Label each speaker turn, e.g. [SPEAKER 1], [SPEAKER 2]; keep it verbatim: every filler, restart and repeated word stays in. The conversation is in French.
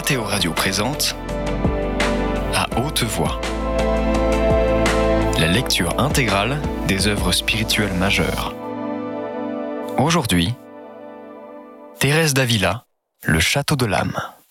[SPEAKER 1] Mathéo Radio présente À haute voix, la lecture intégrale des œuvres spirituelles majeures. Aujourd'hui, Thérèse d'Avila, Le château de l'âme.